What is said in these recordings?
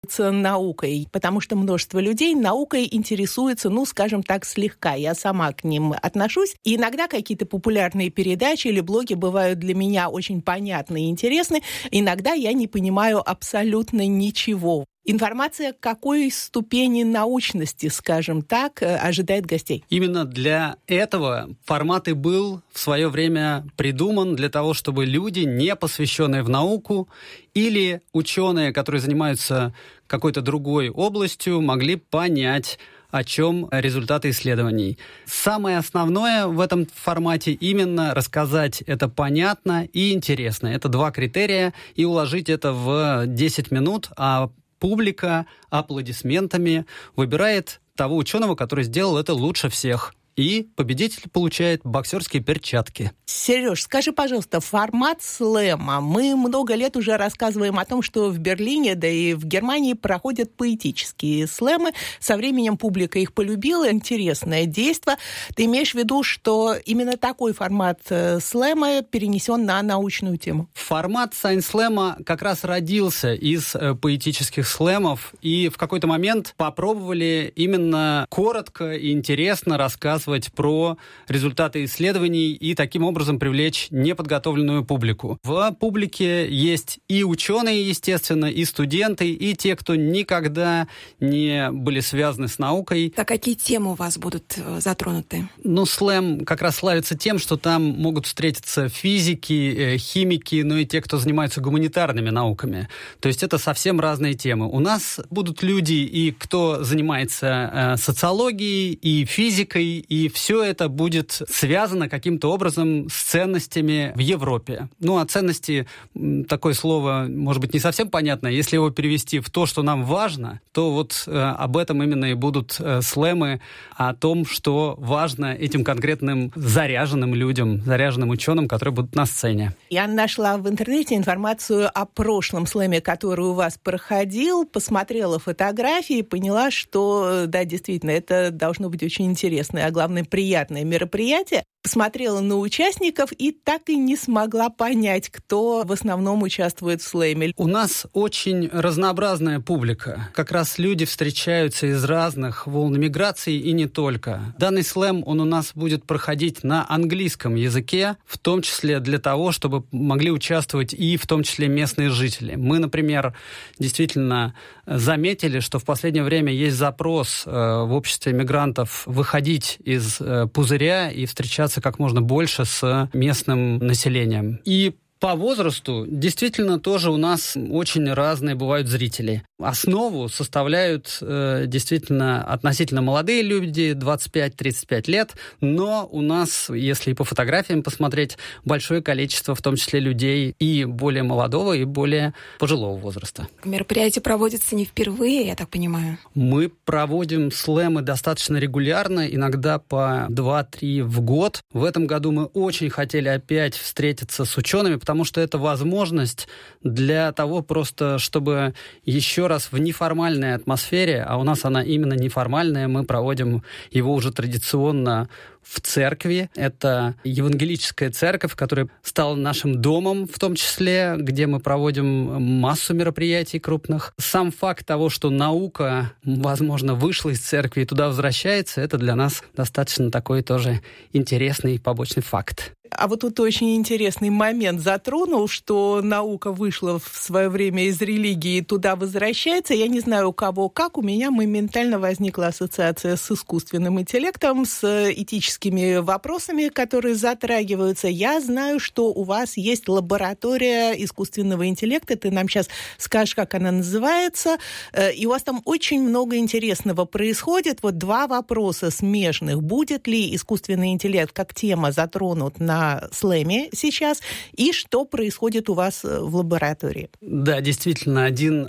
наукой, потому что множество людей наукой интересуются, скажем так, слегка. Я сама к ним отношусь. И иногда какие-то популярные передачи или блоги бывают для меня очень понятны и интересны. Иногда я не понимаю абсолютно ничего. Информация какой ступени научности, скажем так, ожидает гостей? Именно для этого формат и был в свое время придуман, для того, чтобы люди, не посвященные в науку, или ученые, которые занимаются какой-то другой областью, могли понять, о чем результаты исследований. Самое основное в этом формате именно рассказать это понятно и интересно. Это 2 критерия, и уложить это в 10 минут, а публика аплодисментами выбирает того ученого, который сделал это лучше всех. И победитель получает боксерские перчатки. Сереж, скажи, пожалуйста, формат слэма. Мы много лет уже рассказываем о том, что в Берлине, да и в Германии проходят поэтические слэмы. Со временем публика их полюбила. Интересное действо. Ты имеешь в виду, что именно такой формат слэма перенесен на научную тему? Формат сайенс-слэма как раз родился из поэтических слэмов. И в какой-то момент попробовали именно коротко и интересно рассказывать про результаты исследований и таким образом привлечь неподготовленную публику. В публике есть и ученые, естественно, и студенты, и те, кто никогда не были связаны с наукой. А какие темы у вас будут затронуты? Слэм как раз славится тем, что там могут встретиться физики, химики, и те, кто занимаются гуманитарными науками. То есть это совсем разные темы. У нас будут люди, и кто занимается социологией, и физикой, и все это будет связано каким-то образом с ценностями в Европе. А ценности, такое слово, может быть, не совсем понятно. Если его перевести в то, что нам важно, то об этом именно и будут слэмы, о том, что важно этим конкретным заряженным людям, заряженным ученым, которые будут на сцене. Я нашла в интернете информацию о прошлом слэме, который у вас проходил, посмотрела фотографии, поняла, что, да, действительно, это должно быть очень интересно, а главное, приятное мероприятие. Посмотрела на участников и так и не смогла понять, кто в основном участвует в слэме. У нас очень разнообразная публика. Как раз люди встречаются из разных волн миграции и не только. Данный слэм, он у нас будет проходить на английском языке, в том числе для того, чтобы могли участвовать и в том числе местные жители. Мы, например, действительно заметили, что в последнее время есть запрос в обществе мигрантов выходить из пузыря и встречаться как можно больше с местным населением. И по возрасту действительно тоже у нас очень разные бывают зрители. Основу составляют действительно относительно молодые люди, 25-35 лет, но у нас, если по фотографиям посмотреть, большое количество, в том числе людей и более молодого, и более пожилого возраста. Мероприятие проводится не впервые, я так понимаю? Мы проводим слэмы достаточно регулярно, иногда по 2-3 в год. В этом году мы очень хотели опять встретиться с учеными, потому что это возможность для того просто, чтобы еще раз в неформальной атмосфере, а у нас она именно неформальная, мы проводим его уже традиционно в церкви. Это евангелическая церковь, которая стала нашим домом, в том числе, где мы проводим массу мероприятий крупных. Сам факт того, что наука, возможно, вышла из церкви и туда возвращается, это для нас достаточно такой тоже интересный побочный факт. А вот тут очень интересный момент затронул, что наука вышла в свое время из религии и туда возвращается. Я не знаю, у кого как, у меня моментально возникла ассоциация с искусственным интеллектом, с этическими вопросами, которые затрагиваются. Я знаю, что у вас есть лаборатория искусственного интеллекта. Ты нам сейчас скажешь, как она называется. И у вас там очень много интересного происходит. Вот 2 вопроса смежных. Будет ли искусственный интеллект как тема затронут на слэме сейчас, и что происходит у вас в лаборатории? Да, действительно, один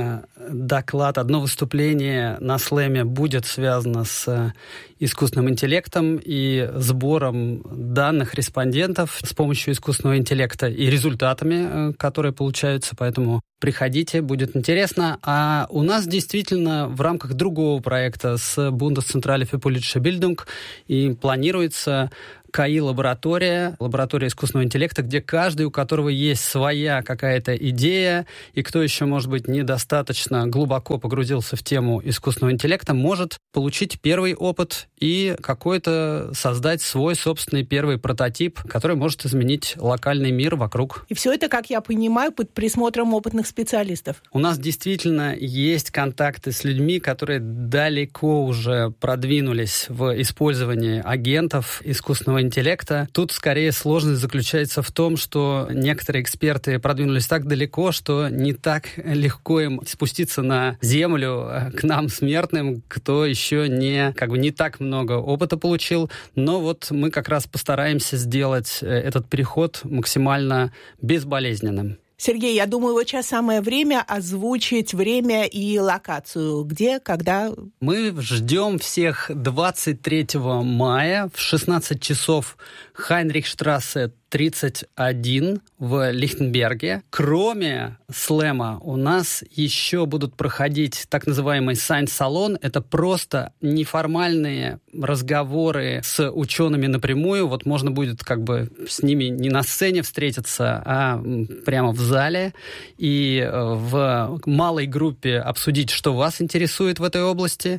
доклад, одно выступление на слэме будет связано с искусственным интеллектом и сбором данных респондентов с помощью искусственного интеллекта и результатами, которые получаются, поэтому приходите, будет интересно. А у нас действительно в рамках другого проекта с Bundeszentrale für politische Bildung и планируется КАИ-лаборатория, лаборатория искусственного интеллекта, где каждый, у которого есть своя какая-то идея, и кто еще, может быть, недостаточно глубоко погрузился в тему искусственного интеллекта, может получить первый опыт и какой-то создать свой собственный первый прототип, который может изменить локальный мир вокруг. И все это, как я понимаю, под присмотром опытных специалистов. У нас действительно есть контакты с людьми, которые далеко уже продвинулись в использовании агентов искусственного интеллекта. Тут скорее сложность заключается в том, что некоторые эксперты продвинулись так далеко, что не так легко им спуститься на землю к нам, смертным, кто еще не так много опыта получил. Но вот мы как раз постараемся сделать этот переход максимально безболезненным. Сергей, я думаю, вот сейчас самое время озвучить время и локацию. Где, когда? Мы ждем всех 23 мая в 16 часов Хайнрихштрассе 31 в Лихтенберге. Кроме слэма у нас еще будут проходить так называемый Science-салон. Это просто неформальные разговоры с учеными напрямую. Вот можно будет с ними не на сцене встретиться, а прямо в зале и в малой группе обсудить, что вас интересует в этой области.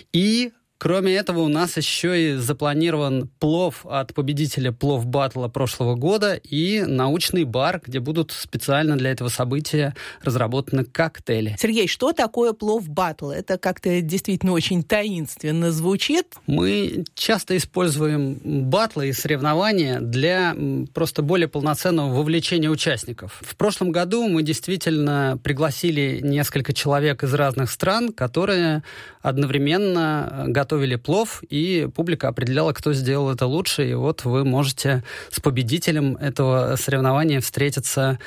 И кроме этого, у нас еще и запланирован плов от победителя плов-баттла прошлого года и научный бар, где будут специально для этого события разработаны коктейли. Сергей, что такое плов-баттл? Это как-то действительно очень таинственно звучит. Мы часто используем баттлы и соревнования для просто более полноценного вовлечения участников. В прошлом году мы действительно пригласили несколько человек из разных стран, которые одновременно готовили плов, и публика определяла, кто сделал это лучше. И вот вы можете с победителем этого соревнования встретиться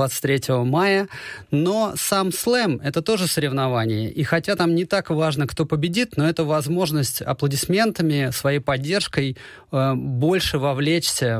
23 мая. Но сам слэм — это тоже соревнование. И хотя там не так важно, кто победит, но это возможность аплодисментами, своей поддержкой больше вовлечься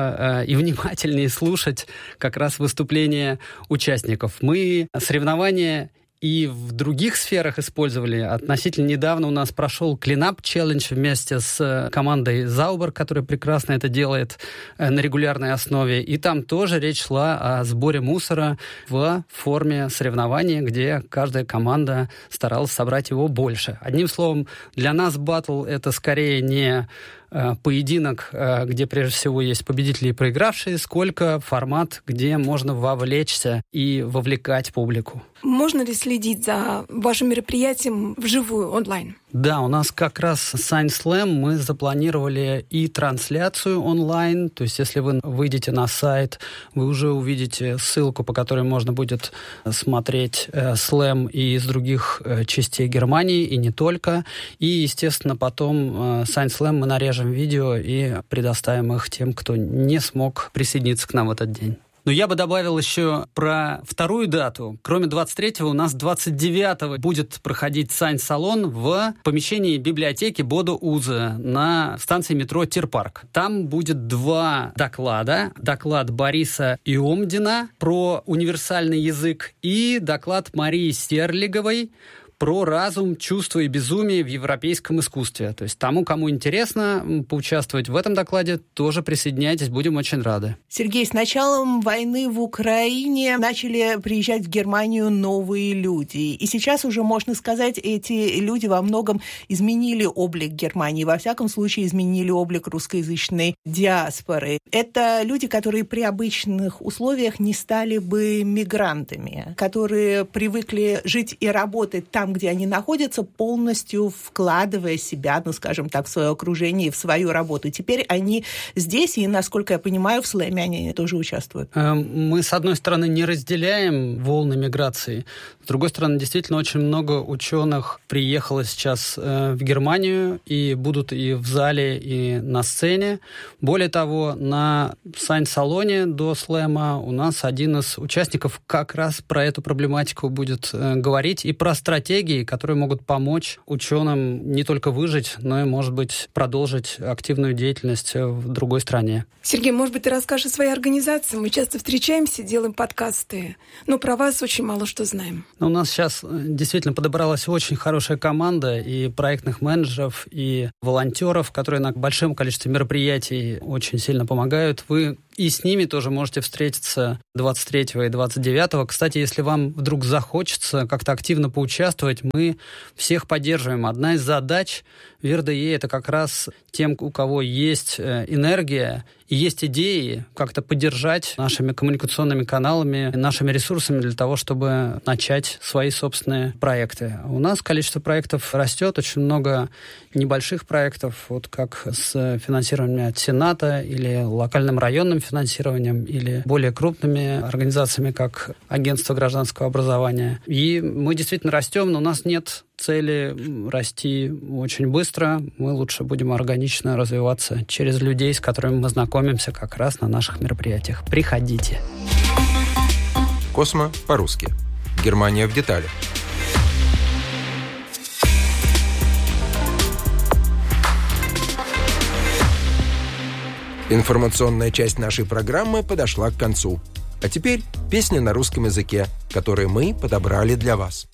и внимательнее слушать как раз выступления участников. Мы соревнования и в других сферах использовали. Относительно недавно у нас прошел Cleanup Challenge вместе с командой Zauber, которая прекрасно это делает на регулярной основе. И там тоже речь шла о сборе мусора в форме соревнования, где каждая команда старалась собрать его больше. Одним словом, для нас баттл — это скорее не поединок, где прежде всего есть победители и проигравшие, сколько формат, где можно вовлечься и вовлекать публику. Можно ли следить за вашим мероприятием вживую, онлайн? Да, у нас как раз Science Slam мы запланировали и трансляцию онлайн, то есть если вы выйдете на сайт, вы уже увидите ссылку, по которой можно будет смотреть слэм и из других частей Германии, и не только. И, естественно, потом Science Slam мы нарежем видео и предоставим их тем, кто не смог присоединиться к нам в этот день. Но я бы добавил еще про вторую дату. Кроме 23-го, у нас 29-го будет проходить Science-салон в помещении библиотеки Бодо Узе на станции метро Тирпарк. Там будет два доклада. Доклад Бориса Иомдина про универсальный язык и доклад Марии Стерлиговой про разум, чувство и безумие в европейском искусстве. То есть тому, кому интересно поучаствовать в этом докладе, тоже присоединяйтесь, будем очень рады. Сергей, с началом войны в Украине начали приезжать в Германию новые люди. И сейчас уже, можно сказать, эти люди во многом изменили облик Германии. Во всяком случае, изменили облик русскоязычной диаспоры. Это люди, которые при обычных условиях не стали бы мигрантами, которые привыкли жить и работать там, где они находятся, полностью вкладывая себя, скажем так, в свое окружение и в свою работу. Теперь они здесь, и, насколько я понимаю, в слэме они тоже участвуют. Мы, с одной стороны, не разделяем волны миграции. С другой стороны, действительно, очень много ученых приехало сейчас в Германию и будут и в зале, и на сцене. Более того, на Science-салоне до слэма у нас один из участников как раз про эту проблематику будет говорить и про стратегию стратегии, которые могут помочь ученым не только выжить, но и, может быть, продолжить активную деятельность в другой стране. Сергей, может быть, ты расскажешь о своей организации? Мы часто встречаемся, делаем подкасты, но про вас очень мало что знаем. У нас сейчас действительно подобралась очень хорошая команда и проектных менеджеров, и волонтеров, которые на большом количестве мероприятий очень сильно помогают. Вы и с ними тоже можете встретиться 23 и 29. Кстати, если вам вдруг захочется как-то активно поучаствовать, мы всех поддерживаем. Одна из задач в РДЕ – это как раз тем, у кого есть энергия и есть идеи, как-то поддержать нашими коммуникационными каналами, нашими ресурсами для того, чтобы начать свои собственные проекты. У нас количество проектов растет, очень много небольших проектов, вот как с финансированием от Сената или локальным районным финансированием, или более крупными организациями, как Агентство гражданского образования. И мы действительно растем, но у нас нет цели расти очень быстро. Мы лучше будем органично развиваться через людей, с которыми мы знакомимся как раз на наших мероприятиях. Приходите. Космо по-русски. Германия в деталях. Информационная часть нашей программы подошла к концу. А теперь песня на русском языке, которую мы подобрали для вас.